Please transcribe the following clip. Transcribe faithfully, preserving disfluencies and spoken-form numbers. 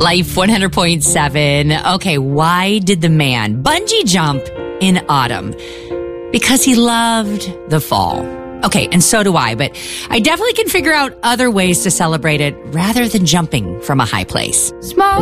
Life one hundred point seven. Okay, why did the man bungee jump in autumn? Because he loved the fall. Okay, and so do I, but I definitely can figure out other ways to celebrate it rather than jumping from a high place. Small